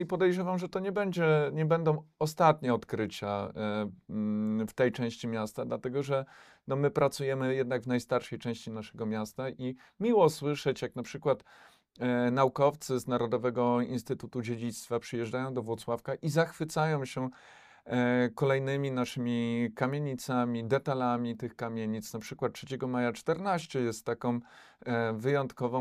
I podejrzewam, że to nie będą ostatnie odkrycia w tej części miasta, dlatego że no, my pracujemy jednak w najstarszej części naszego miasta i miło słyszeć, jak na przykład naukowcy z Narodowego Instytutu Dziedzictwa przyjeżdżają do Włocławka i zachwycają się kolejnymi naszymi kamienicami, detalami tych kamienic. Na przykład 3 Maja 14 jest taką wyjątkową